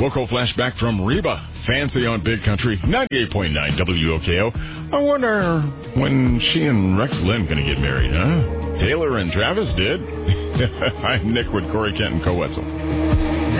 Local flashback from Reba. Fancy on Big Country, 98.9 WOKO. I wonder when she and Rex Lynn going to get married, huh? Taylor and Travis did. I'm Nick with Corey Kent and Co-Wetzel.